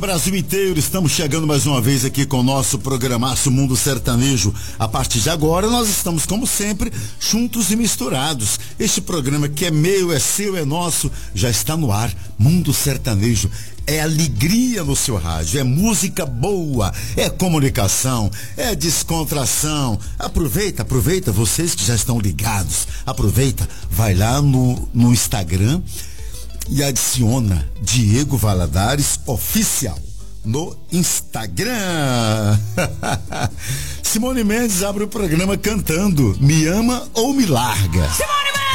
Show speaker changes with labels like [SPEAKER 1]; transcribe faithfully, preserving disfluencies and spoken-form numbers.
[SPEAKER 1] Brasil inteiro, estamos chegando mais uma vez aqui com o nosso programaço Mundo Sertanejo. A partir de agora nós estamos, como sempre, juntos e misturados. Este programa que é meu, é seu, é nosso, já está no ar. Mundo Sertanejo é alegria no seu rádio, é música boa, é comunicação, é descontração. Aproveita, aproveita, vocês que já estão ligados, aproveita, vai lá no, no Instagram e adiciona Diego Valadares Oficial no Instagram. Simone Mendes abre o programa cantando Me Ama ou Me Larga.
[SPEAKER 2] Simone